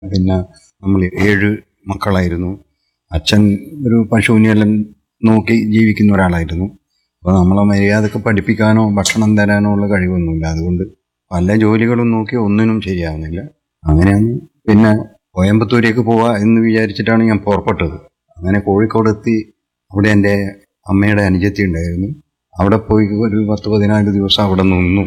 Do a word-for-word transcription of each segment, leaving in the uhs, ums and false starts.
പിന്നെ നമ്മൾ ഏഴ് മക്കളായിരുന്നു. അച്ഛൻ ഒരു പശുവിനെല്ലാം നോക്കി ജീവിക്കുന്ന ഒരാളായിരുന്നു. അപ്പോൾ നമ്മളെ മര്യാദക്ക് പഠിപ്പിക്കാനോ ഭക്ഷണം തരാനോ ഉള്ള കഴിവൊന്നുമില്ല. അതുകൊണ്ട് പല ജോലികളും നോക്കി ഒന്നിനും ശരിയാവുന്നില്ല. അങ്ങനെയാണ് പിന്നെ കോയമ്പത്തൂരേക്ക് പോവാ എന്ന് വിചാരിച്ചിട്ടാണ് ഞാൻ പുറപ്പെട്ടത്. അങ്ങനെ കോഴിക്കോടെത്തി. അവിടെ എൻ്റെ അമ്മയുടെ അനുജത്തി ഉണ്ടായിരുന്നു. അവിടെ പോയി ഒരു പത്ത് പതിനാല് ദിവസം അവിടെ നിന്നു.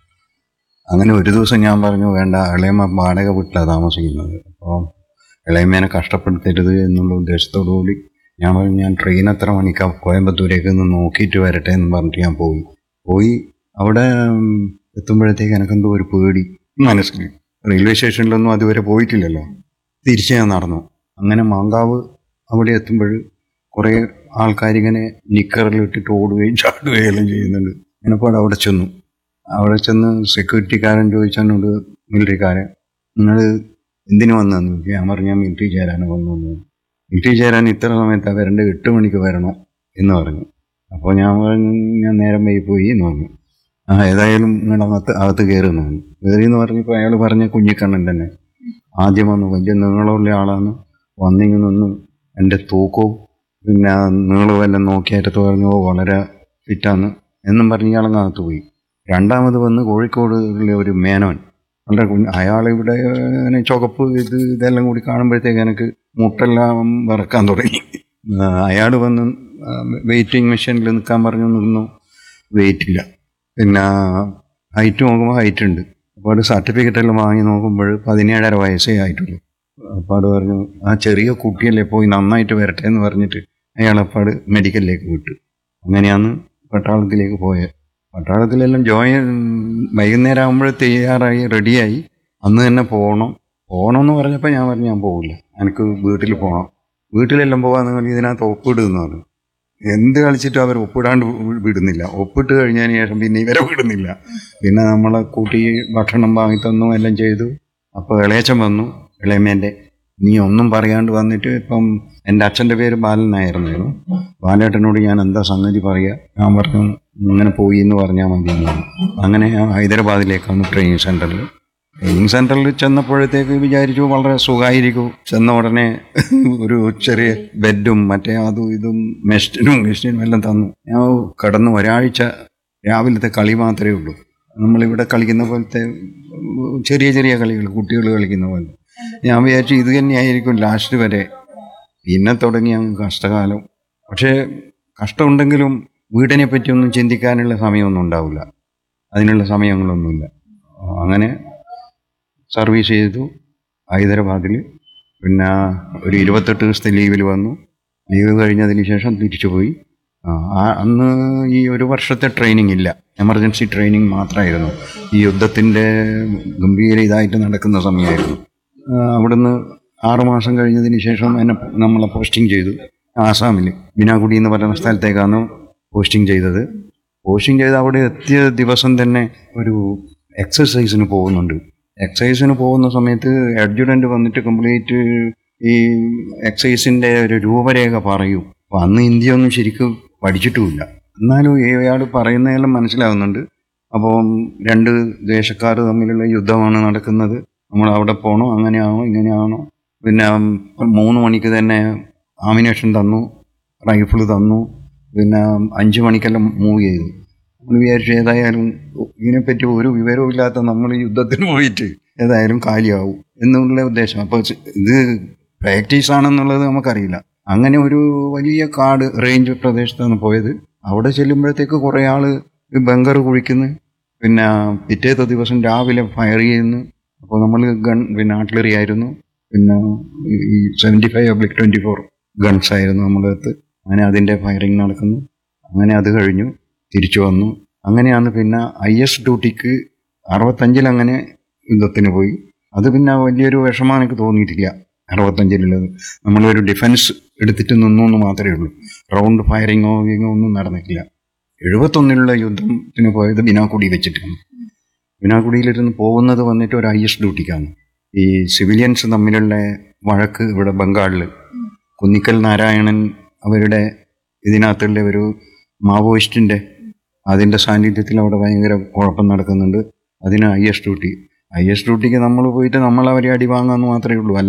അങ്ങനെ ഒരു ദിവസം ഞാൻ പറഞ്ഞു, വേണ്ട, ഇളയമ്മ വാടക വീട്ടിലാണ് താമസിക്കുന്നത്, അപ്പോൾ ഇളയമ്മേനെ കഷ്ടപ്പെടുത്തരുത് എന്നുള്ള ഉദ്ദേശത്തോടു കൂടി ഞാൻ പറഞ്ഞു, ഞാൻ ട്രെയിൻ എത്ര മണിക്കാണ് കോയമ്പത്തൂരേക്ക് ഒന്ന് നോക്കിയിട്ട് വരട്ടെ എന്ന് പറഞ്ഞിട്ട് ഞാൻ പോയി പോയി അവിടെ എത്തുമ്പോഴത്തേക്ക് എനിക്കെന്തോ ഒരു പേടി മനസ്സിൽ. റെയിൽവേ സ്റ്റേഷനിലൊന്നും അതുവരെ പോയിട്ടില്ലല്ലോ. തിരിച്ച് ഞാൻ നടന്നു. അങ്ങനെ മാങ്കാവ് അവിടെ എത്തുമ്പോൾ കുറേ ആൾക്കാരിങ്ങനെ നിക്കറിലിട്ടിട്ട് ഓടുകയും ചാടുകയും എല്ലാം ചെയ്യുന്നുണ്ട്. ഞാനപ്പോൾ അവിടെ ചെന്നു. അവിടെ ചെന്ന് സെക്യൂരിറ്റിക്കാരൻ ചോദിച്ചെന്നോട്, മിലിറ്ററിക്കാരൻ, നിങ്ങൾ എന്തിനു വന്നതെന്ന് ചോദിച്ചു. ഞാൻ പറഞ്ഞു, ഞാൻ മിലിറ്ററി ചേരാൻ വന്നു. മിലിറ്ററി ചേരാൻ ഇത്ര സമയത്താണ് വരേണ്ടത്, എട്ട് മണിക്ക് വരണം എന്ന് പറഞ്ഞു. അപ്പോൾ ഞാൻ പറഞ്ഞു, ഞാൻ നേരം വൈകി പോയി എന്ന് പറഞ്ഞു. ആ ഏതായാലും നിങ്ങൾ അകത്ത് അകത്ത് കയറുന്നു പറഞ്ഞു. കയറി എന്ന് പറഞ്ഞപ്പോൾ അയാൾ പറഞ്ഞ കുഞ്ഞിക്കണ്ണൻ തന്നെ. ആദ്യം വന്നു, വലിയ നീളമുള്ള ആളാണ്. വന്നിങ്ങനെ നിന്ന് എൻ്റെ തൂക്കവും പിന്നെ നീളവും എല്ലാം നോക്കിയായിട്ട് പറഞ്ഞു, ഓ വളരെ ഫിറ്റാണ് എന്നും പറഞ്ഞ് ഇയാളങ്ങകത്ത് പോയി. രണ്ടാമത് വന്ന് കോഴിക്കോടുള്ള ഒരു മേനോൻ, വളരെ കുഞ്ഞ്, അയാളിവിടെ ഇങ്ങനെ ചുവപ്പ് ഇത് ഇതെല്ലാം കൂടി കാണുമ്പോഴത്തേക്ക് എനിക്ക് മുട്ടെല്ലാം വിറക്കാൻ തുടങ്ങി. അയാൾ വന്ന് വെയിറ്റിംഗ് മെഷീനിൽ നിൽക്കാൻ പറഞ്ഞു. നിന്നു. വെയിറ്റില്ല. പിന്നെ ഹൈറ്റ് നോക്കുമ്പോൾ ഹൈറ്റ് ഉണ്ട്. അപ്പോൾ അത് സർട്ടിഫിക്കറ്റെല്ലാം വാങ്ങി നോക്കുമ്പോൾ പതിനേഴര വയസ്സേ ആയിട്ടുള്ളൂ. അപ്പാട് പറഞ്ഞു, ആ ചെറിയ കുട്ടിയല്ലേ, പോയി നന്നായിട്ട് വരട്ടെ എന്ന് പറഞ്ഞിട്ട് അയാളപ്പാട് മെഡിക്കലിലേക്ക് വിട്ടു. അങ്ങനെയാണ് പട്ടാളത്തിലേക്ക് പോയത്. പട്ടാളത്തിലെല്ലാം ജോയിൻ വൈകുന്നേരം ആകുമ്പോൾ തയ്യാറായി റെഡിയായി. അന്ന് തന്നെ പോകണം പോകണം എന്ന് പറഞ്ഞപ്പോൾ ഞാൻ പറഞ്ഞു, ഞാൻ പോകില്ല, എനിക്ക് വീട്ടിൽ പോകണം. വീട്ടിലെല്ലാം പോകാൻ നിങ്ങൾ ഇതിനകത്ത് ഒപ്പിടുന്നു പറഞ്ഞു. എന്ത് കളിച്ചിട്ടും അവർ ഒപ്പിടാണ്ട് വിടുന്നില്ല. ഒപ്പിട്ട് കഴിഞ്ഞതിന് ശേഷം പിന്നെ ഇവരെ വിടുന്നില്ല. പിന്നെ നമ്മളെ കൂട്ടി ഭക്ഷണം വാങ്ങി തന്നു, എല്ലാം ചെയ്തു. അപ്പോൾ ഇളയച്ചൻ വന്നു, ഇളയമ്മേൻ്റെ. നീ ഒന്നും പറയാണ്ട് വന്നിട്ട്, ഇപ്പം എൻ്റെ അച്ഛൻ്റെ പേര് ബാലൻ നായർന്നായിരുന്നു. ബാലേട്ടനോട് ഞാൻ എന്താ സംഗതി പറയുക? ഞാൻ പറഞ്ഞു, ഇങ്ങനെ പോയി എന്ന് പറഞ്ഞാൽ മതി എന്ന് പറഞ്ഞു. അങ്ങനെ ഹൈദരാബാദിലേക്കാണ് ട്രെയിനിങ് സെൻറ്ററിൽ. ട്രെയിനിങ് സെൻറ്ററിൽ ചെന്നപ്പോഴത്തേക്ക് വിചാരിച്ചു വളരെ സുഖമായിരിക്കും. ചെന്ന ഉടനെ ഒരു ചെറിയ ബെഡും മറ്റേ അതും ഇതും മെസ്റ്റിനും മെസ്റ്റിനും എല്ലാം തന്നു. ഞാൻ കിടന്ന് ഒരാഴ്ച രാവിലത്തെ കളി മാത്രമേ ഉള്ളൂ. നമ്മളിവിടെ കളിക്കുന്ന പോലത്തെ ചെറിയ ചെറിയ കളികൾ, കുട്ടികൾ കളിക്കുന്ന പോലെ. ഞാൻ വിചാരിച്ചു ഇത് തന്നെയായിരിക്കും ലാസ്റ്റ് വരെ. പിന്നെ തുടങ്ങി അങ്ങ് കഷ്ടകാലം. പക്ഷേ കഷ്ടമുണ്ടെങ്കിലും വീടിനെ പറ്റിയൊന്നും ചിന്തിക്കാനുള്ള സമയമൊന്നും ഉണ്ടാവില്ല. അതിനുള്ള സമയങ്ങളൊന്നുമില്ല. അങ്ങനെ സർവീസ് ചെയ്തു ഹൈദരാബാദിൽ. പിന്നെ ഒരു ഇരുപത്തെട്ട് ദിവസത്തെ ലീവിൽ വന്നു. ലീവ് കഴിഞ്ഞതിന് ശേഷം തിരിച്ചു പോയി. ആ അന്ന് ഈ ഒരു വർഷത്തെ ട്രെയിനിങ് ഇല്ല, എമർജൻസി ട്രെയിനിങ് മാത്രമായിരുന്നു. ഈ യുദ്ധത്തിൻ്റെ ഗംഭീര ഇതായിട്ട് നടക്കുന്ന സമയമായിരുന്നു. അവിടുന്ന് ആറുമാസം കഴിഞ്ഞതിന് ശേഷം എന്നെ നമ്മളെ പോസ്റ്റിംഗ് ചെയ്തു ആസാമിൽ. ബിനാഗുഡി എന്ന് പറയുന്ന സ്ഥലത്തേക്കാണ് പോസ്റ്റിംഗ് ചെയ്തത്. പോസ്റ്റിംഗ് ചെയ്ത് അവിടെ എത്തിയ ദിവസം തന്നെ ഒരു എക്സസൈസിന് പോകുന്നുണ്ട്. എക്സസൈസിന് പോകുന്ന സമയത്ത് അഡ്ജുഡൻ്റ് വന്നിട്ട് കംപ്ലീറ്റ് ഈ എക്സസൈസിൻ്റെ ഒരു രൂപരേഖ പറയും. അപ്പോൾ അന്ന് ഹിന്ദി ഒന്നും ശരിക്കും പഠിച്ചിട്ടുമില്ല. എന്നാലും ഇയാൾ പറയുന്നതെല്ലാം മനസ്സിലാവുന്നുണ്ട്. അപ്പോൾ രണ്ട് ദേശക്കാർ തമ്മിലുള്ള യുദ്ധമാണ് നടക്കുന്നത്, നമ്മൾ അവിടെ പോകണോ, അങ്ങനെയാണോ ഇങ്ങനെയാണോ. പിന്നെ മൂന്ന് മണിക്ക് തന്നെ ആമിനേഷൻ തന്നു, റൈഫിൾ തന്നു. പിന്നെ അഞ്ച് മണിക്കെല്ലാം മൂവ് ചെയ്തു. നമ്മൾ വിചാരിച്ചു ഏതായാലും ഇതിനെപ്പറ്റി ഒരു വിവരവും ഇല്ലാത്ത നമ്മൾ യുദ്ധത്തിന് പോയിട്ട് ഏതായാലും കാലിയാവും എന്നുള്ള ഉദ്ദേശം. അപ്പോൾ ഇത് പ്രാക്ടീസ് ആണെന്നുള്ളത് നമുക്കറിയില്ല. അങ്ങനെ ഒരു വലിയ കാട് റേഞ്ച് പ്രദേശത്താണ് പോയത്. അവിടെ ചെല്ലുമ്പോഴത്തേക്ക് കുറേ ആൾ ബങ്കർ കുഴിക്കുന്നു. പിന്നെ പിറ്റേത്തെ ദിവസം രാവിലെ ഫയർ ചെയ്യുന്നു. അപ്പോൾ നമ്മൾ ഗൺ പിന്നെ ആർട്ടിലറി ആയിരുന്നു. പിന്നെ ഈ seventy five oblique twenty four guns ആയിരുന്നു നമ്മുടെ അടുത്ത്. അങ്ങനെ അതിൻ്റെ ഫയറിങ് നടക്കുന്നു. അങ്ങനെ അത് കഴിഞ്ഞു തിരിച്ചു വന്നു. അങ്ങനെയാണ് പിന്നെ ഐ എസ് ഡ്യൂട്ടിക്ക് അറുപത്തഞ്ചിലങ്ങനെ യുദ്ധത്തിന് പോയി. അത് പിന്നെ വലിയൊരു വിഷമം എനിക്ക് തോന്നിയിട്ടില്ല. അറുപത്തഞ്ചിലുള്ളത് നമ്മളൊരു ഡിഫൻസ് എടുത്തിട്ട് നിന്നു എന്ന് മാത്രമേ ഉള്ളൂ. റൗണ്ട് ഫയറിങ്ങോ വിങ്ങോ ഒന്നും നടന്നിട്ടില്ല. എഴുപത്തൊന്നിലുള്ള യുദ്ധത്തിന് പോയത് ബിനാഗുഡി വെച്ചിട്ടാണ്. ബിനാഗുഡിയിലിരുന്ന് പോകുന്നത് വന്നിട്ട് ഒരു ഐ എസ് ഡ്യൂട്ടിക്കാണ്. ഈ സിവിലിയൻസ് തമ്മിലുള്ള വഴക്ക് ഇവിടെ ബംഗാളിൽ കുന്നിക്കൽ നാരായണൻ അവരുടെ ഇതിനകത്തുള്ള ഒരു മാവോയിസ്റ്റിൻ്റെ അതിൻ്റെ സാന്നിധ്യത്തിൽ അവിടെ ഭയങ്കര കുഴപ്പം നടക്കുന്നുണ്ട്. അതിന് I S duty I S ഡ്യൂട്ടിക്ക് നമ്മൾ പോയിട്ട് നമ്മൾ അവരെ അടി വാങ്ങാമെന്ന് മാത്രമേ ഉള്ളൂ.